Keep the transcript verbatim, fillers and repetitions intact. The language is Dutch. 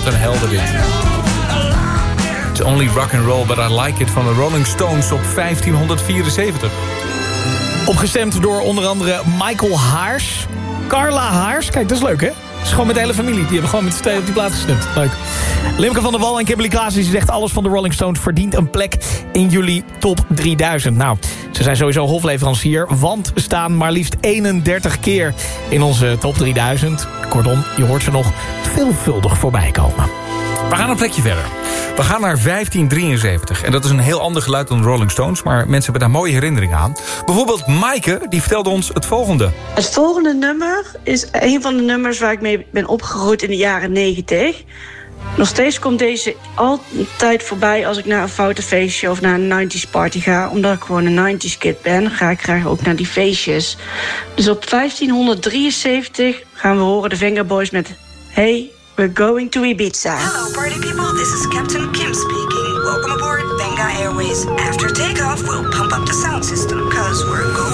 Wat een helder dit. It's only rock and roll, but I like it van de Rolling Stones op vijftienhonderdvierenzeventig. Opgestemd door onder andere Michael Haars. Carla Haars, kijk, dat is leuk, hè? Dat is gewoon met de hele familie. Die hebben gewoon met z'n tweeën op die plaats gestemd. Leuk. Limke van der Wal en Kimberly Klaas, die zegt... alles van de Rolling Stones verdient een plek in jullie top drieduizend. Nou, ze zijn sowieso hofleverancier... want staan maar liefst eenendertig keer in onze top drieduizend. Kortom, je hoort ze nog veelvuldig voorbij komen. We gaan een plekje verder. We gaan naar vijftien drieënzeventig. En dat is een heel ander geluid dan de Rolling Stones... maar mensen hebben daar mooie herinneringen aan. Bijvoorbeeld Maaike, die vertelde ons het volgende. Het volgende nummer is een van de nummers... waar ik mee ben opgegroeid in de jaren negentig. Nog steeds komt deze altijd voorbij... als ik naar een foute feestje of naar een nineties party ga. Omdat ik gewoon een nineties kid ben... ga ik graag ook naar die feestjes. Dus op vijftienhonderddrieënzeventig gaan we horen de Vengaboys met... Hey, we're going to Ibiza. Hello, party people. This is Captain Kim speaking. Welcome aboard Venga Airways. After takeoff, we'll pump up the sound system, cause we're going